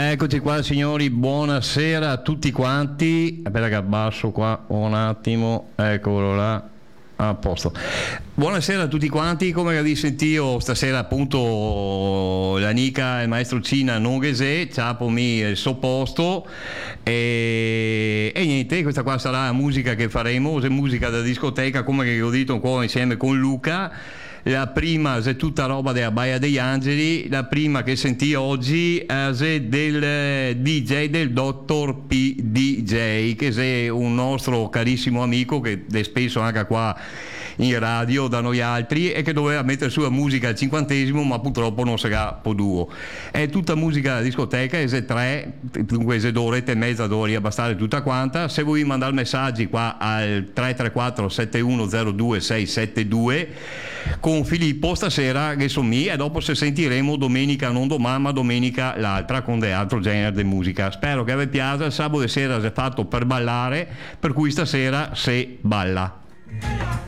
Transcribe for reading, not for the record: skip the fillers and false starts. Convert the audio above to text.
Eccoci qua signori, buonasera a tutti quanti. Aspetta che abbasso qua un attimo, eccolo là, a posto. Buonasera a tutti quanti, come vi sentito stasera appunto l'amica e il maestro Cina Nonghese, ciapomi il suo posto e niente, questa qua sarà la musica che faremo, è musica da discoteca come che ho detto qua insieme con Luca. La prima è tutta roba della Baia degli Angeli, la prima che sentì oggi è del DJ del Dottor P DJ, che è un nostro carissimo amico che è spesso anche qua in radio da noi altri e che doveva mettere su la musica al 50esimo ma purtroppo non sarà potuto. È tutta musica da discoteca, è 3, dunque è 2 orette e mezza, dovrebbe bastare tutta quanta. Se vuoi mandare messaggi qua al 334 7102 672 con Filippo stasera che sono me, e dopo se sentiremo domenica, non domani ma domenica l'altra con altro genere di musica. Spero che vi piaccia. Il sabato sera si è fatto per ballare, per cui stasera se balla.